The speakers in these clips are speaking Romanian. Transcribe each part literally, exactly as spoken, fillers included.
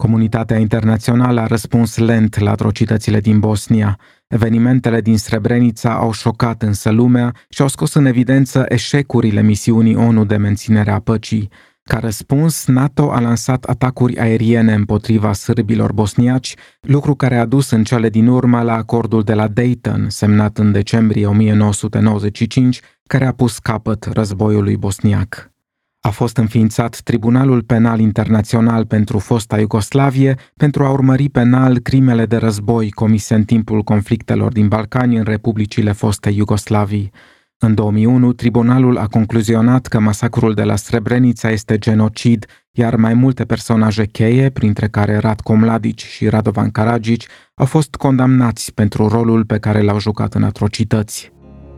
Comunitatea internațională a răspuns lent la atrocitățile din Bosnia. Evenimentele din Srebrenica au șocat însă lumea și au scos în evidență eșecurile misiunii O N U de menținere a păcii. Ca răspuns, NATO a lansat atacuri aeriene împotriva sârbilor bosniaci, lucru care a dus în cele din urmă la acordul de la Dayton, semnat în decembrie o mie nouă sute nouăzeci și cinci, care a pus capăt războiului bosniac. A fost înființat Tribunalul Penal Internațional pentru fosta Iugoslavie pentru a urmări penal crimele de război comise în timpul conflictelor din Balcani în republicile foste Iugoslavii. În două mii unu, tribunalul a concluzionat că masacrul de la Srebrenica este genocid, iar mai multe personaje cheie, printre care Ratko Mladic și Radovan Karadzic, au fost condamnați pentru rolul pe care l-au jucat în atrocități.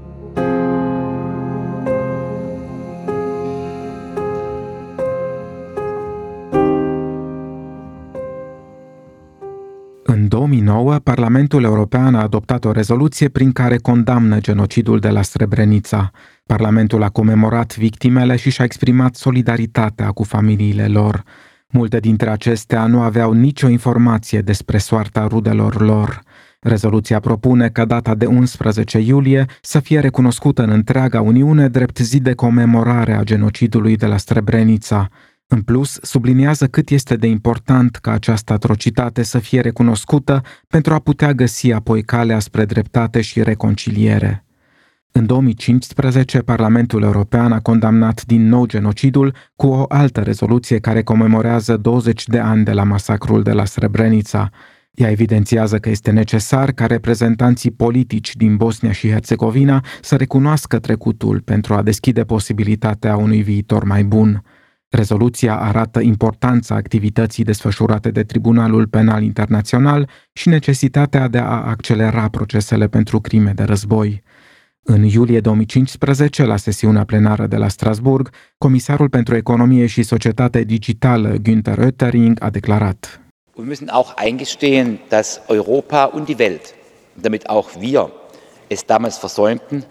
În două mii nouă, Parlamentul European a adoptat o rezoluție prin care condamnă genocidul de la Srebrenica. Parlamentul a comemorat victimele și și-a exprimat solidaritatea cu familiile lor. Multe dintre acestea nu aveau nicio informație despre soarta rudelor lor. Rezoluția propune ca data de unsprezece iulie să fie recunoscută în întreaga Uniune drept zi de comemorare a genocidului de la Srebrenica. În plus, subliniază cât este de important ca această atrocitate să fie recunoscută pentru a putea găsi apoi calea spre dreptate și reconciliere. În două mii cincisprezece, Parlamentul European a condamnat din nou genocidul cu o altă rezoluție care comemorează douăzeci de ani de la masacrul de la Srebrenica. Ea evidențiază că este necesar ca reprezentanții politici din Bosnia și Herțegovina să recunoască trecutul pentru a deschide posibilitatea unui viitor mai bun. Rezoluția arată importanța activității desfășurate de Tribunalul Penal Internațional și necesitatea de a accelera procesele pentru crime de război. În iulie două mii cincisprezece, la sesiunea plenară de la Strasburg, Comisarul pentru Economie și Societate Digitală, Günther Oetting, a declarat: Wir müssen auch eingestehen, dass Europa und die Welt, damit auch wir es damals versäumten,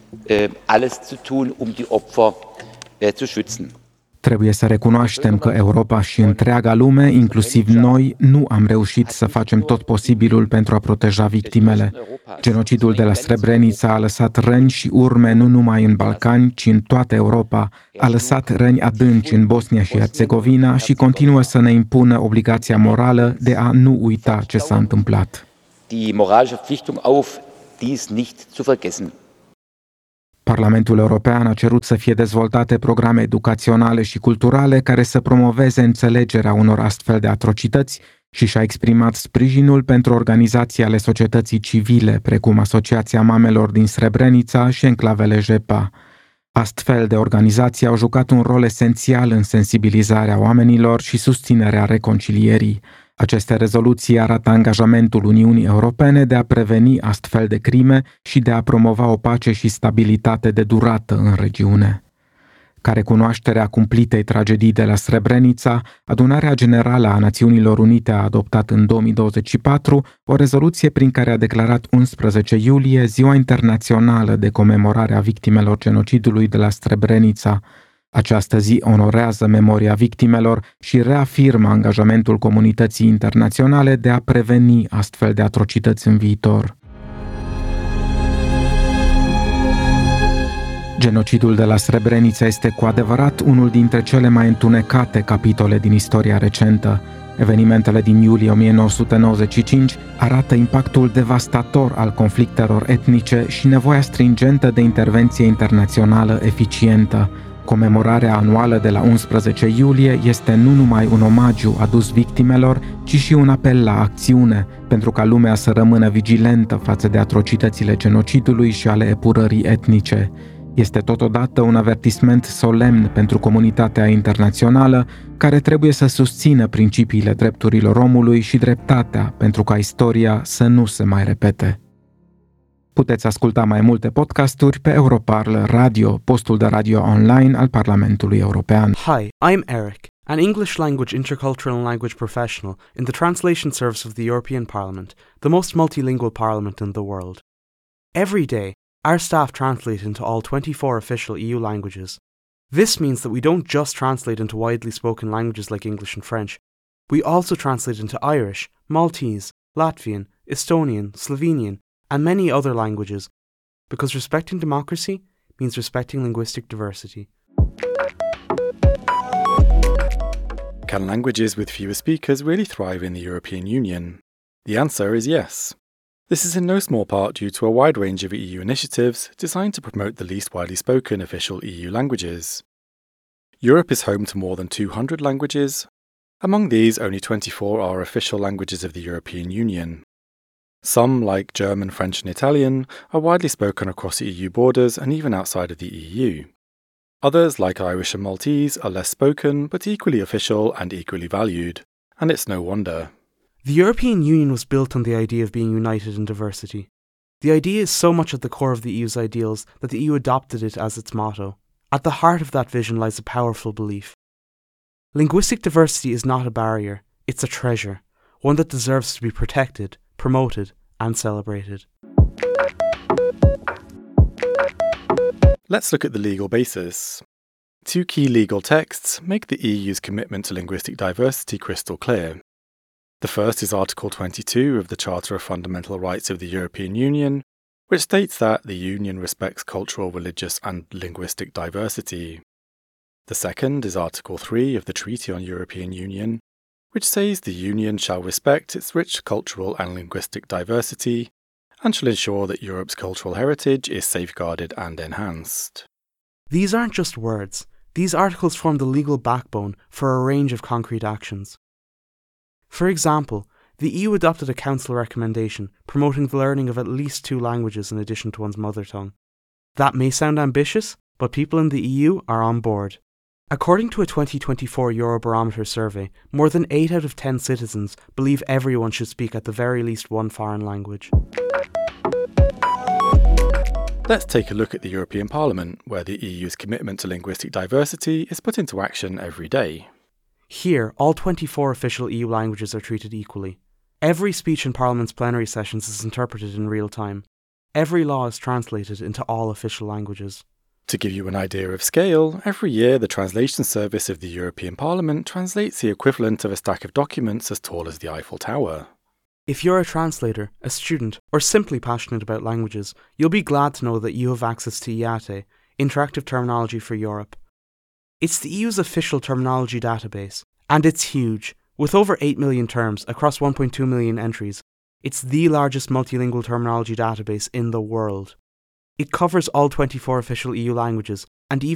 alles zu tun, um die Opfer zu schützen. Trebuie să recunoaștem că Europa și întreaga lume, inclusiv noi, nu am reușit să facem tot posibilul pentru a proteja victimele. Genocidul de la Srebrenica a lăsat răni și urme nu numai în Balcani, ci în toată Europa. A lăsat răni adânci în Bosnia și Herțegovina și continuă să ne impună obligația morală de a nu uita ce s-a întâmplat. Die moralische Verpflichtung auf, dies nicht zu vergessen. Parlamentul European a cerut să fie dezvoltate programe educaționale și culturale care să promoveze înțelegerea unor astfel de atrocități și și-a exprimat sprijinul pentru organizații ale societății civile, precum Asociația Mamelor din Srebrenica și enclavele Jepa. Astfel de organizații au jucat un rol esențial în sensibilizarea oamenilor și susținerea reconcilierii. Aceste rezoluții arată angajamentul Uniunii Europene de a preveni astfel de crime și de a promova o pace și stabilitate de durată în regiune. Ca recunoaștere a cumplitei tragedii de la Srebrenica, Adunarea Generală a Națiunilor Unite a adoptat în două mii douăzeci și patru o rezoluție prin care a declarat unsprezece iulie Ziua Internațională de Comemorare a Victimelor Genocidului de la Srebrenica. Această zi onorează memoria victimelor și reafirmă angajamentul comunității internaționale de a preveni astfel de atrocități în viitor. Genocidul de la Srebrenica este cu adevărat unul dintre cele mai întunecate capitole din istoria recentă. Evenimentele din iulie o mie nouă sute nouăzeci și cinci arată impactul devastator al conflictelor etnice și nevoia stringentă de intervenție internațională eficientă. Comemorarea anuală de la unsprezece iulie este nu numai un omagiu adus victimelor, ci și un apel la acțiune, pentru ca lumea să rămână vigilentă față de atrocitățile genocidului și ale epurării etnice. Este totodată un avertisment solemn pentru comunitatea internațională, care trebuie să susțină principiile drepturilor omului și dreptatea, pentru ca istoria să nu se mai repete. Puteți asculta mai multe podcasturi pe Europarl Radio, postul de radio online al Parlamentului European. Hi, I'm Eric, an English language intercultural and language professional in the Translation Service of the European Parliament, the most multilingual parliament in the world. Every day, our staff translate into all twenty-four official E U languages. This means that we don't just translate into widely spoken languages like English and French, We also translate into Irish, Maltese, Latvian, Estonian, Slovenian, and many other languages, because respecting democracy means respecting linguistic diversity. Can languages with fewer speakers really thrive in the European Union? The answer is yes. This is in no small part due to a wide range of E U initiatives designed to promote the least widely spoken official E U languages. Europe is home to more than two hundred languages. Among these, only twenty-four are official languages of the European Union. Some, like German, French and Italian, are widely spoken across E U borders and even outside of the E U. Others, like Irish and Maltese, are less spoken, but equally official and equally valued. And it's no wonder. The European Union was built on the idea of being united in diversity. The idea is so much at the core of the E U's ideals that the E U adopted it as its motto. At the heart of that vision lies a powerful belief. Linguistic diversity is not a barrier, it's a treasure, one that deserves to be protected, promoted, and celebrated. Let's look at the legal basis. Two key legal texts make the E U's commitment to linguistic diversity crystal clear. The first is Article twenty-two of the Charter of Fundamental Rights of the European Union, which states that the Union respects cultural, religious and linguistic diversity. The second is Article three of the Treaty on European Union, which says the Union shall respect its rich cultural and linguistic diversity and shall ensure that Europe's cultural heritage is safeguarded and enhanced. These aren't just words. These articles form the legal backbone for a range of concrete actions. For example, the E U adopted a Council recommendation promoting the learning of at least two languages in addition to one's mother tongue. That may sound ambitious, but people in the E U are on board. According to a twenty twenty-four Eurobarometer survey, more than eight out of ten citizens believe everyone should speak at the very least one foreign language. Let's take a look at the European Parliament, where the E U's commitment to linguistic diversity is put into action every day. Here, all twenty-four official E U languages are treated equally. Every speech in Parliament's plenary sessions is interpreted in real time. Every law is translated into all official languages. To give you an idea of scale, every year the Translation Service of the European Parliament translates the equivalent of a stack of documents as tall as the Eiffel Tower. If you're a translator, a student, or simply passionate about languages, you'll be glad to know that you have access to I A T E, Interactive Terminology for Europe. It's the E U's official terminology database, and it's huge. With over eight million terms across one point two million entries, it's the largest multilingual terminology database in the world. It covers all twenty-four official E U languages, and even